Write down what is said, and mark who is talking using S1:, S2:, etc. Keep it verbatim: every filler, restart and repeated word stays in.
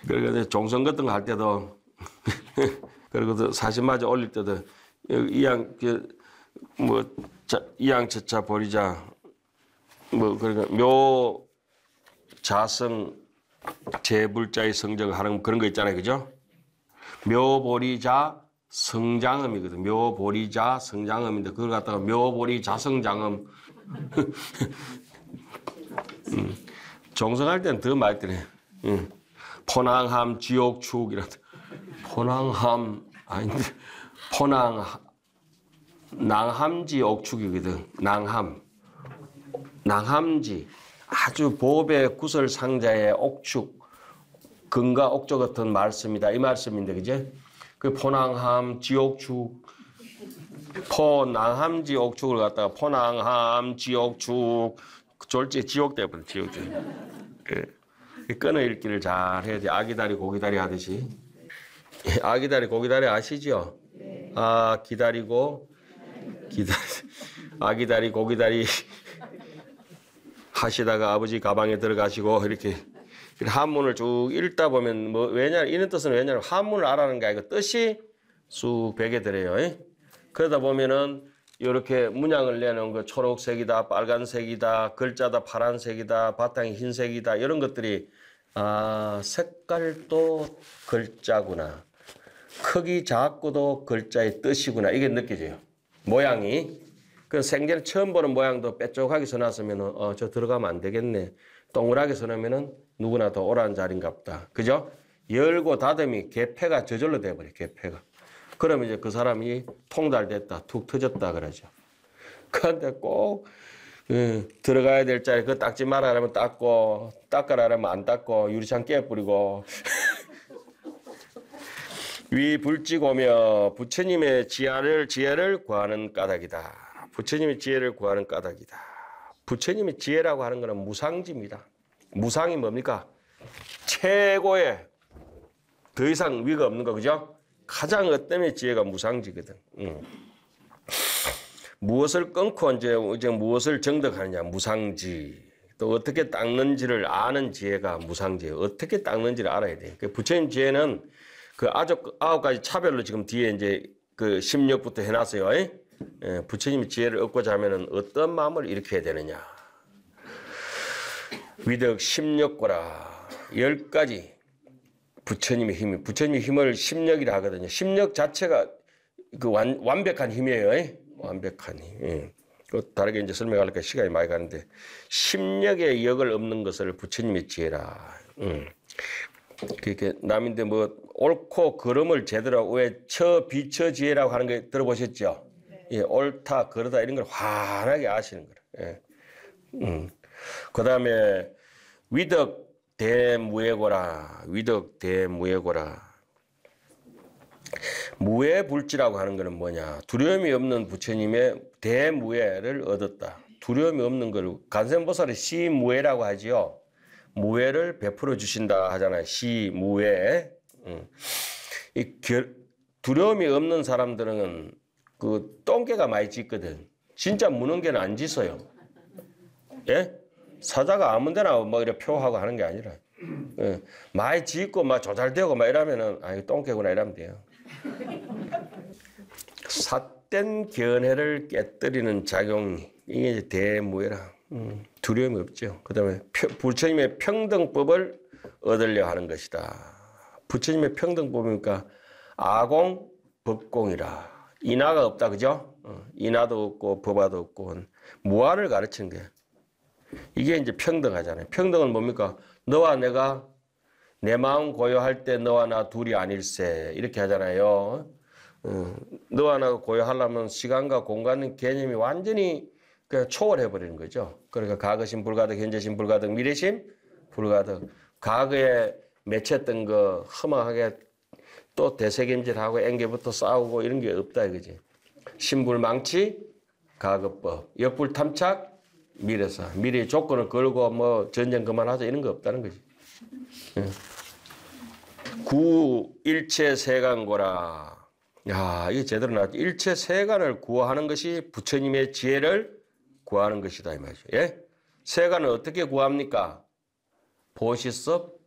S1: 그리고 종성 같은 거 할 때도 그리고 사신마저 올릴 때도 이양 뭐 이양처차 버리자 뭐 그러니까 묘 자성 제불자의 성정 하는 그런 거 있잖아요, 그죠? 묘보리자 성장음이거든. 묘보리자 성장음인데 그걸 갖다가 묘보리 자성장음 음, 종성할 때는 더 많이 뜨네. 음. 포낭함 지옥축이라 포낭함 아닌데 포낭 낭함지 옥축이거든. 낭함 낭함지 아주 보배 구설 상자의 옥축 근가 옥조 같은 말씀이다 이 말씀인데 그제 그 포낭함 지옥축 포낭함지 옥축을 갖다가 포낭함 지옥축 졸지 지옥 때문에 지옥축 그 끊어 읽기를 잘 해야지. 아기다리 고기다리 하듯이. 아기다리 고기다리 아시죠? 네. 아 기다리고 기다리 아기다리 고기다리 하시다가 아버지 가방에 들어가시고 이렇게 한문을 쭉 읽다 보면 뭐 왜냐 이런 뜻은 왜냐면 한문을 알아는 게 아니고 뜻이 쑥 베게 들어요. 그러다 보면은 이렇게 문양을 내놓은 거 초록색이다, 빨간색이다, 글자다 파란색이다, 바탕이 흰색이다 이런 것들이 아 색깔도 글자구나, 크기 작고도 글자의 뜻이구나 이게 느껴져요. 모양이 그 생전 처음 보는 모양도 빼쪽하게 써놨으면 어 저 들어가면 안 되겠네. 동그랗게 써놓으면은 누구나 더 오라는 자리인가 보다. 그죠? 열고 닫음이 개폐가 저절로 돼버려. 개폐가. 그러면 이제 그 사람이 통달됐다, 툭 터졌다 그러죠. 그런데 꼭 음, 들어가야 될 자리 그거 닦지 말아 하면 닦고 닦으라 하면 안 닦고 유리창 깨뿌리고 위 불지고며 부처님의 지혜를 지혜를 구하는 까닭이다. 부처님의 지혜를 구하는 까닭이다. 부처님의 지혜라고 하는 것은 무상지입니다. 무상이 뭡니까? 최고의 더 이상 위가 없는 거 그죠? 가장 어떤 지혜가 무상지거든. 음. 무엇을 끊고 이제, 이제 무엇을 정득하느냐 무상지. 또 어떻게 닦는지를 아는 지혜가 무상지. 어떻게 닦는지를 알아야 돼. 그 부처님 지혜는 그 아홉, 아홉 가지 차별로 지금 뒤에 이제 그 십력부터 해놨어요. 예, 부처님의 지혜를 얻고자 하면은 어떤 마음을 일으켜야 되느냐. 위덕 십력고라. 열 가지 부처님의 힘이, 부처님의 힘을 십력이라 하거든요. 십력 자체가 그 완, 완벽한 힘이에요. 에? 완벽한 힘. 예. 그 다르게 이제 설명하니까 시간이 많이 가는데 십력의 역을 없는 것을 부처님의 지혜라. 음. 그렇게 남인데 뭐 옳고 그름을 제대로 왜 처 비처 지혜라고 하는 거 들어보셨죠? 네. 예, 옳다 그러다 이런 걸 환하게 아시는 거예요. 예. 음. 그 다음에 위덕 대무예고라. 위덕 대무예고라. 무예불지라고 하는 것은 뭐냐. 두려움이 없는 부처님의 대무예를 얻었다. 두려움이 없는 걸 간센보살의 시무예라고 하지요. 무예를 베풀어 주신다 하잖아요. 시무예. 음. 이 결, 두려움이 없는 사람들은 그 똥개가 많이 짖거든. 진짜 무는 개는 안 짖어요. 예? 사자가 아무 데나 뭐 이렇게 표하고 하는 게 아니라. 예. 많이 짖고 막 조잘되고 막 이러면은 아, 이거 똥개구나 이러면 돼요. 삿된 견해를 깨뜨리는 작용이 이게 이제 대무예라. 음, 두려움이 없죠. 그 다음에 부처님의 평등법을 얻으려 하는 것이다. 부처님의 평등법이니까 아공, 법공이라. 인하가 없다. 그죠? 어, 인하도 없고 법화도 없고 무아를 가르치는 거예요. 이게 이제 평등하잖아요. 평등은 뭡니까? 너와 내가 내 마음 고요할 때 너와 나 둘이 아닐세. 이렇게 하잖아요. 어, 너와 나가 고요하려면 시간과 공간의 개념이 완전히 그냥 초월해버리는 거죠. 그러니까 과거심 불가득, 현재심 불가득, 미래심 불가득. 과거에 맺혔던 거 허망하게 또 대세겜질하고 앵게부터 싸우고 이런 게 없다 이거지. 신불망치, 과거법, 역불탐착, 미래사. 미래의 조건을 걸고 뭐 전쟁 그만하자 이런 거 없다는 거지. 예. 구 일체 세간고라. 야, 이게 제대로 나왔지. 일체 세간을 구하는 것이 부처님의 지혜를 구하는 것이다 이 말이죠. 예? 세간을 어떻게 구합니까? 보시섭